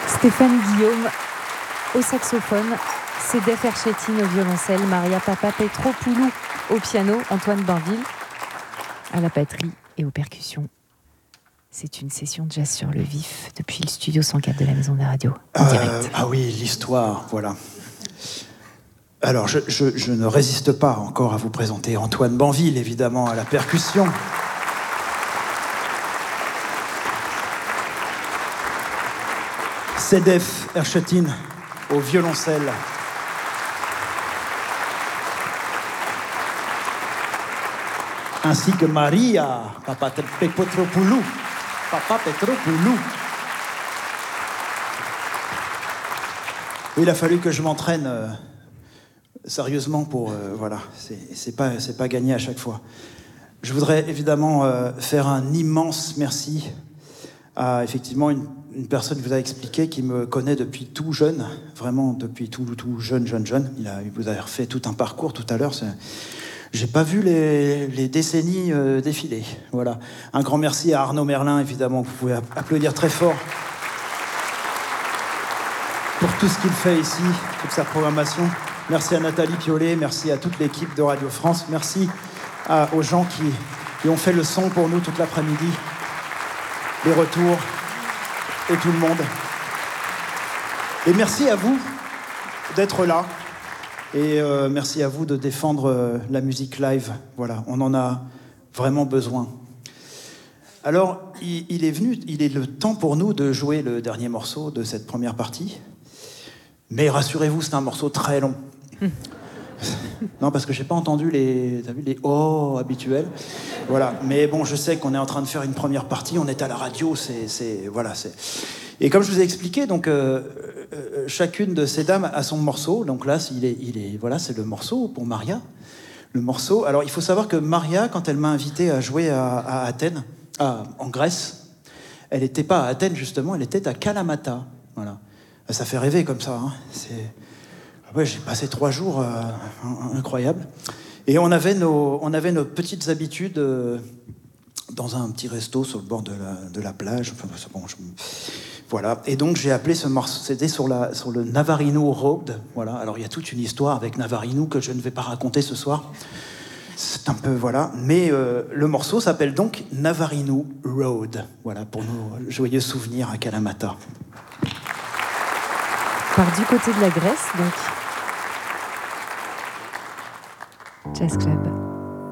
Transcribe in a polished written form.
Stéphane Guillaume au saxophone, Sedef Erchetine au violoncelle, Maria Papapetropoulou au piano, Antoine Bainville à la batterie et aux percussions. C'est une session de jazz sur le vif depuis le studio 104 de la Maison de la Radio, en direct. Ah oui, l'histoire, voilà. Alors, je ne résiste pas encore à vous présenter Antoine Bainville, évidemment, à la percussion. Sedef Erchetine au violoncelle. Ainsi que Maria Papapetropoulou. Il a fallu que je m'entraîne sérieusement pour... voilà, c'est pas gagné à chaque fois. Je voudrais évidemment faire un immense merci à effectivement une personne qui vous a expliqué, qui me connaît depuis tout jeune, vraiment depuis tout jeune. Il vous a refait tout un parcours tout à l'heure. J'ai pas vu les décennies défiler. Voilà. Un grand merci à Arnaud Merlin, évidemment, vous pouvez applaudir très fort pour tout ce qu'il fait ici, toute sa programmation. Merci à Nathalie Piolet, merci à toute l'équipe de Radio France, merci aux gens qui ont fait le son pour nous toute l'après-midi, les retours et tout le monde. Et merci à vous d'être là. Et merci à vous de défendre la musique live. Voilà, on en a vraiment besoin. Alors, il est le temps pour nous de jouer le dernier morceau de cette première partie. Mais rassurez-vous, c'est un morceau très long. Non, parce que j'ai pas entendu les oh habituels. Voilà. Mais bon, je sais qu'on est en train de faire une première partie. On est à la radio. Voilà. Et comme je vous ai expliqué, donc chacune de ces dames a son morceau. Donc là, voilà, c'est le morceau pour Maria. Le morceau. Alors, il faut savoir que Maria, quand elle m'a invité à jouer à Athènes, en Grèce, elle n'était pas à Athènes justement, elle était à Kalamata. Voilà. Ça fait rêver comme ça. Hein. Ouais, j'ai passé 3 jours incroyables. Et on avait nos petites habitudes dans un petit resto sur le bord de la plage. Enfin, bon, voilà. Et donc j'ai appelé ce morceau, c'était sur le Navarino Road. Voilà. Alors il y a toute une histoire avec Navarino que je ne vais pas raconter ce soir. C'est un peu, voilà. Mais le morceau s'appelle donc Navarino Road. Voilà, pour nos joyeux souvenirs à Kalamata. Par du côté de la Grèce, donc. Jazz Club.